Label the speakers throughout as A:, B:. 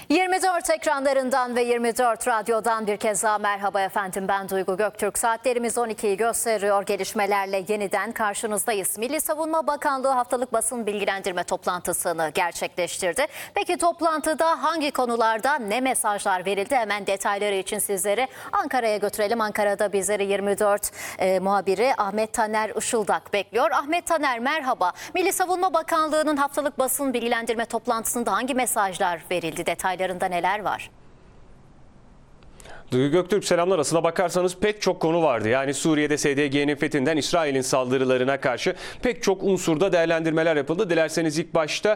A: 24 ekranlarından ve 24 radyodan bir kez daha merhaba efendim, ben Duygu Göktürk. Saatlerimiz 12'yi gösteriyor, gelişmelerle yeniden karşınızdayız. Milli Savunma Bakanlığı haftalık basın bilgilendirme toplantısını gerçekleştirdi. Peki toplantıda hangi konularda ne mesajlar verildi? Hemen detayları için sizleri Ankara'ya götürelim. Ankara'da bizleri 24 muhabiri Ahmet Taner Işıldak bekliyor. Ahmet Taner, merhaba. Milli Savunma Bakanlığı'nın haftalık basın bilgilendirme toplantısında hangi mesajlar verildi? Detaylarında neler var?
B: Duygu Göktürk, selamlar. Aslına bakarsanız pek çok konu vardı. Yani Suriye'de SDG'nin fethinden İsrail'in saldırılarına karşı pek çok unsurda değerlendirmeler yapıldı. Dilerseniz ilk başta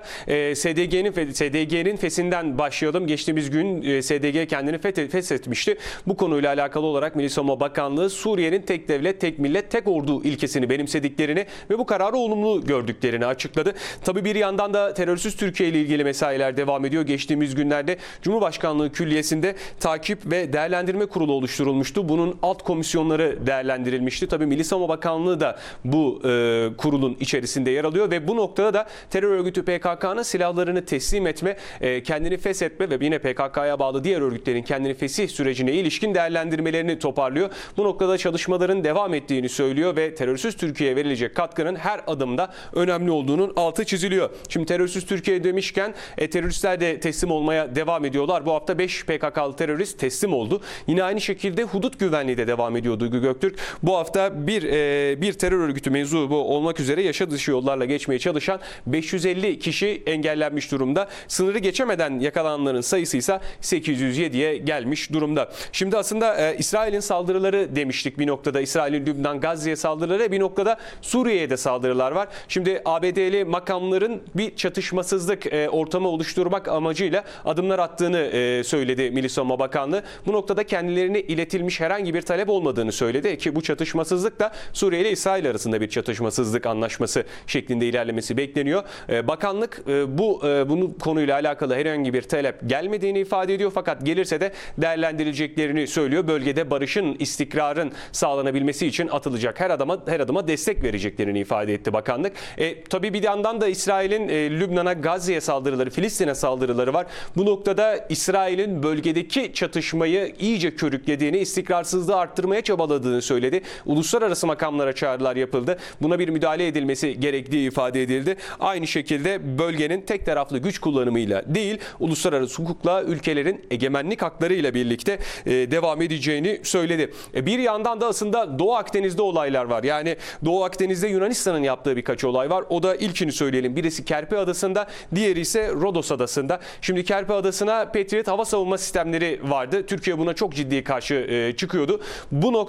B: SDG'nin feshinden başlayalım. Geçtiğimiz gün SDG kendini feshetmişti. Bu konuyla alakalı olarak Milli Savunma Bakanlığı Suriye'nin tek devlet, tek millet, tek ordu ilkesini benimsediklerini ve bu kararı olumlu gördüklerini açıkladı. Tabii bir yandan da terörsüz Türkiye ile ilgili mesailer devam ediyor. Geçtiğimiz günlerde Cumhurbaşkanlığı Külliyesi'nde takip ve değerlendirme kurulu oluşturulmuştu. Bunun alt komisyonları değerlendirilmişti. Tabii Milli Savunma Bakanlığı da bu kurulun içerisinde yer alıyor ve bu noktada da terör örgütü PKK'nın silahlarını teslim etme, kendini feshetme ve yine PKK'ya bağlı diğer örgütlerin kendini fesih sürecine ilişkin değerlendirmelerini toparlıyor. Bu noktada çalışmaların devam ettiğini söylüyor ve terörsüz Türkiye'ye verilecek katkının her adımda önemli olduğunun altı çiziliyor. Şimdi terörsüz Türkiye demişken teröristler de teslim olmaya devam ediyorlar. Bu hafta 5 PKK'lı terörist teslim oldu. Yine aynı şekilde hudut güvenliği de devam ediyor Duygu Göktürk. Bu hafta bir terör örgütü mensubu olmak üzere yaşa dışı yollarla geçmeye çalışan 550 kişi engellenmiş durumda. Sınırı geçemeden yakalananların sayısı ise 807'ye gelmiş durumda. Şimdi aslında İsrail'in saldırıları demiştik bir noktada. İsrail'in Lübnan, Gazze'ye saldırıları, bir noktada Suriye'ye de saldırılar var. Şimdi ABD'li makamların bir çatışmasızlık ortamı oluşturmak amacıyla adımlar attığını söyledi Milli Savunma Bakanlığı. Bu noktada kendilerine iletilmiş herhangi bir talep olmadığını söyledi ki bu çatışmasızlık da Suriye ile İsrail arasında bir çatışmasızlık anlaşması şeklinde ilerlemesi bekleniyor. Bakanlık bunun konuyla alakalı herhangi bir talep gelmediğini ifade ediyor, fakat gelirse de değerlendirileceklerini söylüyor. Bölgede barışın, istikrarın sağlanabilmesi için atılacak her adıma destek vereceklerini ifade etti bakanlık. Tabii bir yandan da İsrail'in Lübnan'a, Gazze'ye saldırıları, Filistin'e saldırıları var. Bu noktada İsrail'in bölgedeki çatışmayı iyice körüklediğini, istikrarsızlığı arttırmaya çabaladığını söyledi. Uluslararası makamlara çağrılar yapıldı. Buna bir müdahale edilmesi gerektiği ifade edildi. Aynı şekilde bölgenin tek taraflı güç kullanımıyla değil, uluslararası hukukla, ülkelerin egemenlik haklarıyla birlikte devam edeceğini söyledi. Bir yandan da aslında Doğu Akdeniz'de olaylar var. Yani Doğu Akdeniz'de Yunanistan'ın yaptığı birkaç olay var. O da ilkini söyleyelim. Birisi Kerpe Adası'nda, diğeri ise Rodos Adası'nda. Şimdi Kerpe Adası'na Patriot hava savunma sistemleri vardı. Türkiye buna çok ciddi karşı çıkıyordu. Bu noktada